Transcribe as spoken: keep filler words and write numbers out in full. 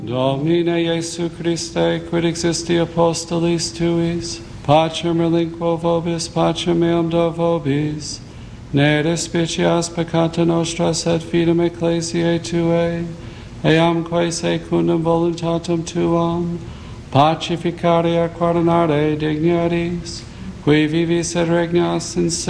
Domine Iesu Christe, quid existi apostolis tuis, pacem relinquo vobis, pacem meum do vobis, ne despicias peccata nostra, sed fidem ecclesiae tuae, eamque secundum voluntatem tuam, pacificare et coronare dignities, qui vivis et regnas in